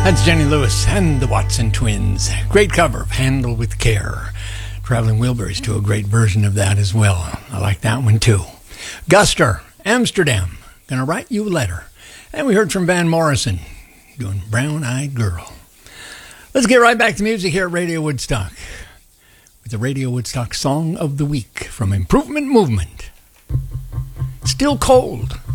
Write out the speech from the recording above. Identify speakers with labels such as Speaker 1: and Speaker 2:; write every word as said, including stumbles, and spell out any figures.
Speaker 1: That's Jenny Lewis and the Watson Twins. Great cover of Handle with Care. Traveling Wilburys do a great version of that as well. I like that one too. Guster, Amsterdam, Gonna Write You a Letter. And we heard from Van Morrison doing Brown Eyed Girl. Let's get right back to music here at Radio Woodstock with the Radio Woodstock Song of the Week from Improvement Movement. Still Cold.